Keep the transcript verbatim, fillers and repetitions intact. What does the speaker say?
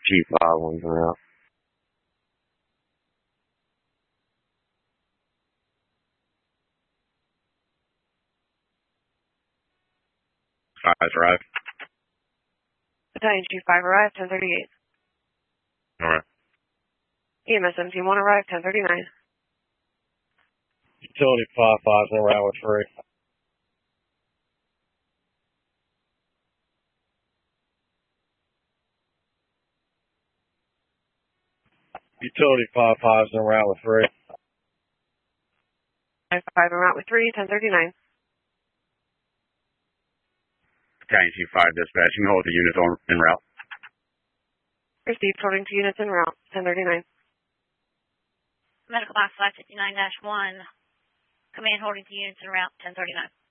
G five one's en route. Five arrived. Battalion G five arrived, ten thirty-eight. Alright. E M S seventeen one arrived, ten thirty-nine. Utility five five's en route with three. Utility five five's en route with three. five five en route with three, ten thirty-nine. Battalion G five dispatching, hold the units on en route. Received, holding to units en route, ten thirty-nine. Medical box five fifty-nine dash one. Command holding to units en route, ten thirty-nine.